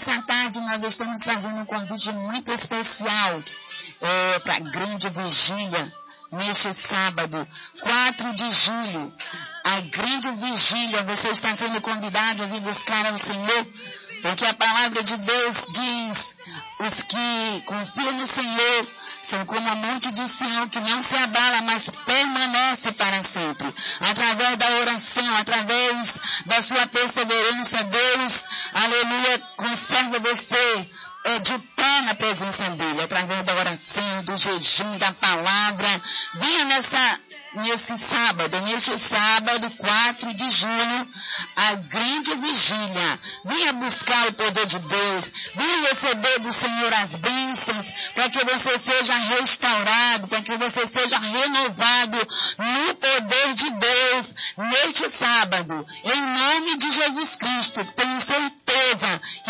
nessa tarde nós estamos fazendo um convite muito especial para a grande vigília, neste sábado, 4 de julho. A grande vigília, você está sendo convidado a vir buscar ao Senhor, porque a palavra de Deus diz, os que confiam no Senhor são como o monte de Sião, que não se abala, mas permanece para sempre. Através da oração, através da sua perseverança, Deus, aleluia, conserva você de pé na presença dele, através da oração, do jejum, da palavra. Venha neste sábado, 4 de julho, a grande vigília. Venha buscar o poder de Deus, venha receber do Senhor as bênçãos, para que você seja restaurado, para que você seja renovado no poder de Deus, neste sábado, em nome de Jesus Cristo. Tenho certeza que